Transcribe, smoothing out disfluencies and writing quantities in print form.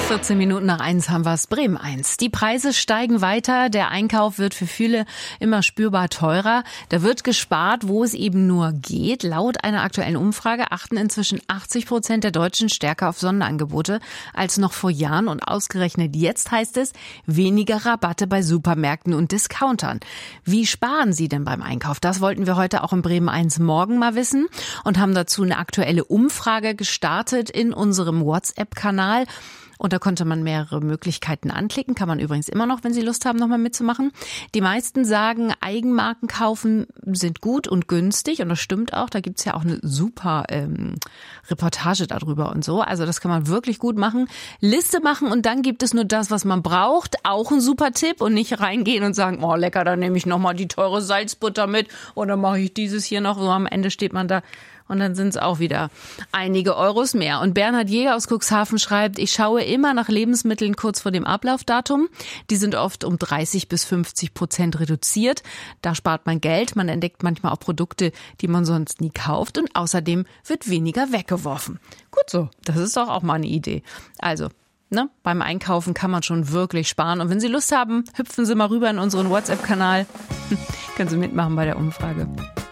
14 Minuten nach 1 haben wir es. Bremen 1. Die Preise steigen weiter. Der Einkauf wird für viele immer spürbar teurer. Da wird gespart, wo es eben nur geht. Laut einer aktuellen Umfrage achten inzwischen 80% der Deutschen stärker auf Sonderangebote als noch vor Jahren. Und ausgerechnet jetzt heißt es, weniger Rabatte bei Supermärkten und Discountern. Wie sparen Sie denn beim Einkauf? Das wollten wir heute auch in Bremen 1 morgen mal wissen und haben dazu eine aktuelle Umfrage gestartet in unserem WhatsApp-Kanal. Und da konnte man mehrere Möglichkeiten anklicken. Kann man übrigens immer noch, wenn Sie Lust haben, nochmal mitzumachen. Die meisten sagen, Eigenmarken kaufen sind gut und günstig. Und das stimmt auch. Da gibt's ja auch eine super Reportage darüber und so. Also das kann man wirklich gut machen. Liste machen und dann gibt es nur das, was man braucht. Auch ein super Tipp. Und nicht reingehen und sagen, oh lecker, dann nehme ich nochmal die teure Salzbutter mit. Oder mache ich dieses hier noch. So am Ende steht man da. Und dann sind es auch wieder einige Euros mehr. Und Bernhard Jäger aus Cuxhaven schreibt, ich schaue immer nach Lebensmitteln kurz vor dem Ablaufdatum. Die sind oft um 30-50% reduziert. Da spart man Geld. Man entdeckt manchmal auch Produkte, die man sonst nie kauft. Und außerdem wird weniger weggeworfen. Gut so, das ist doch auch mal eine Idee. Also, beim Einkaufen kann man schon wirklich sparen. Und wenn Sie Lust haben, hüpfen Sie mal rüber in unseren WhatsApp-Kanal. Können Sie mitmachen bei der Umfrage.